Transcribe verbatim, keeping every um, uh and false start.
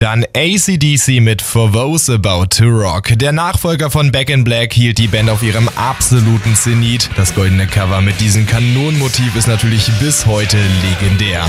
Dann A C D C mit For Those About to Rock. Der Nachfolger von Back in Black hielt die Band auf ihrem absoluten Zenit. Das goldene Cover mit diesem Kanonenmotiv ist natürlich bis heute legendär.